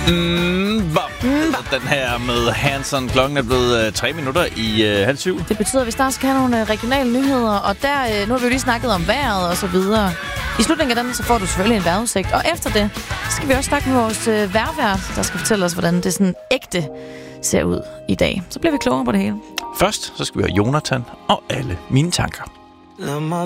Den her med Hanson. Klokken er blevet 3 minutter i 6:30. Det betyder, at vi snart skal have nogle regionale nyheder, og der, nu har vi jo lige snakket om vejret og så videre. I slutningen af den, så får du selvfølgelig en vejrudsigt, og efter det, så skal vi også snakke med vores vejrvært, der skal fortælle os, hvordan det sådan ægte ser ud i dag. Så bliver vi klogere på det hele. Først så skal vi have Jonathan og alle mine tanker.